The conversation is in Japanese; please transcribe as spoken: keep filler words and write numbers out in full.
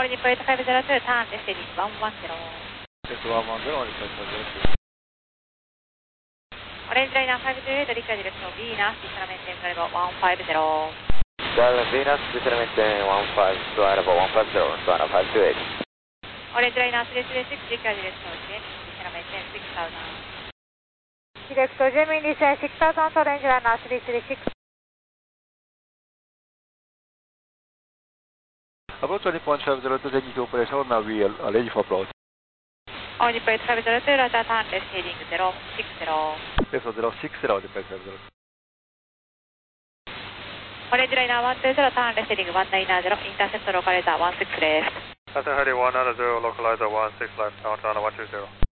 オレンジプレートごゼロに、ターンレスティングいちいちゼロ。 エスいちいちゼロ、オレンジプレートごゼロに。 オレンジライナーごゼロはち、リカディレクション、ビーナス、ディスラメンテン、ドライバーいちいちゼロ。 Dallas Venus, determination one five, fly level one five zero, fly level five two eight. オレンジライナーさんさんろく、リカディレクション、ディスラメンテン、ろくさんぜろ。ディレクト、ジェミン、リセン、ろくさんぜろ、オレンジライナーさんさんろく。 Approach twenty point five zero to Zenith operation, now we are ready for approach. オレンジプレートごゼロに、ラターターンレスヘディングゼロ、ろくゼロ。 エスいちゼロろくゼロ、オレンジプレートごゼロ。 オレンジライナーいちにゼロ、ターンレスヘディングいちきゅうゼロ、インターセプトローカレーターじゅうろくレフト。 Captain Hardy one nine zero, localizer one six left, downtown one two zero.